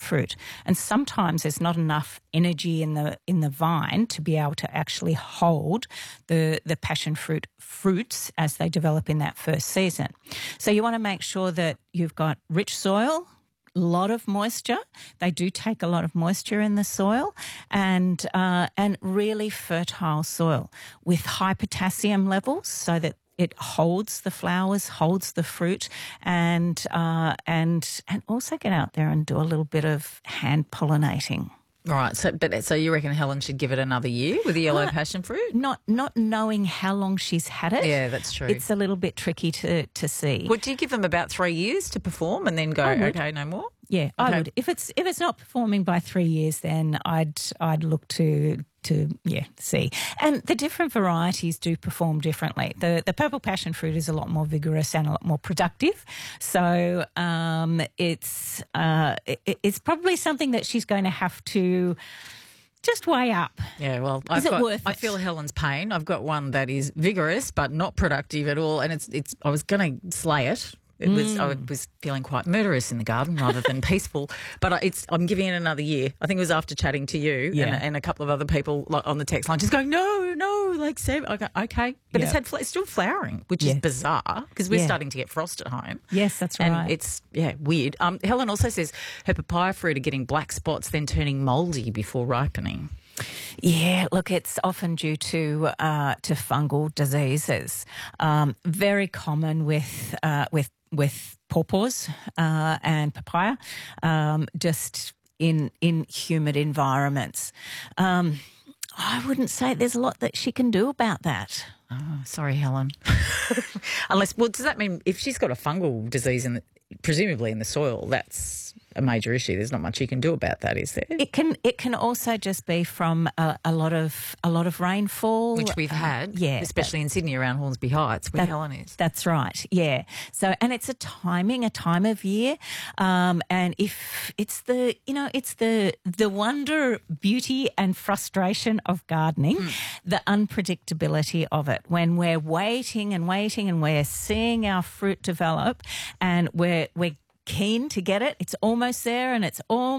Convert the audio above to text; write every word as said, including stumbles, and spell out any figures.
fruit. And sometimes there's not enough energy in the in the vine to be able to actually hold the, the passion fruit fruits as they develop in that first season. So you want to make sure that you've got rich soil, a lot of moisture. They do take a lot of moisture in the soil, and uh, and really fertile soil with high potassium levels so that it holds the flowers, holds the fruit, and uh, and and also get out there and do a little bit of hand pollinating. All right, so but so you reckon Helen should give it another year with the yellow Uh, passion fruit? Not not knowing how long she's had it. Yeah, that's true. It's a little bit tricky to to see. Would you give them about three years to perform and then go, I would. okay, no more? Yeah, I Okay. would. If it's if it's not performing by three years, then I'd I'd look to to yeah see. And the different varieties do perform differently. The the purple passion fruit is a lot more vigorous and a lot more productive. So um, it's uh, it, it's probably something that she's going to have to just weigh up. Yeah, well, Is I've it got, worth I it? feel Helen's pain. I've got one that is vigorous but not productive at all, and it's it's. I was going to slay it. It was I was feeling quite murderous in the garden rather than peaceful. But I- it's I'm giving it another year. I think it was after chatting to you Yeah. and, and a couple of other people like, on the text line, just going no, no, like Seb. I go, okay, but it's Yeah. had fl- it's still flowering, which Yeah. is bizarre because we're Yeah. starting to get frost at home. Yes, that's And right. it's, yeah, weird. Um, Helen also says her papaya fruit are getting black spots, then turning mouldy before ripening. Yeah, look, it's often due to uh, to fungal diseases. Um, very common with uh, with with pawpaws uh, and papaya, um, just in in humid environments. Um, I wouldn't say there's a lot that she can do about that. Oh, sorry, Helen. Unless, well, does that mean if she's got a fungal disease in the, presumably in the soil, that's a major issue? There's not much you can do about that, is there? It can it can also just be from a, a lot of a lot of rainfall, Which we've had, Uh, yeah, especially in Sydney around Hornsby Heights, where That- Helen is. That's right. Yeah. So, and it's a timing, a time of year, um, and if it's the, you know, it's the the wonder, beauty, and frustration of gardening, the unpredictability of it. When we're waiting and waiting, and we're seeing our fruit develop, and we're we're keen to get it. It's almost there, and it's all.